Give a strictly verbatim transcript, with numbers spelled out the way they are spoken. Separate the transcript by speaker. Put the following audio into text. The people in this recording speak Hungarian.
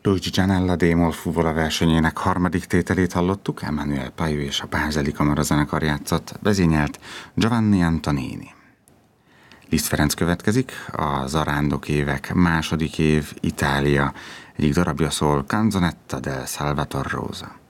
Speaker 1: Luigi Gianella D-moll fuvola versenyének harmadik tételét hallottuk, Emmanuel Payú és a Bázeli Kamarazenekar játszott, vezényelt Giovanni Antonini. Liszt Ferenc következik, a Zarándok évek második év, Itália, egyik darabja szól Canzonetta del Salvator Rosa.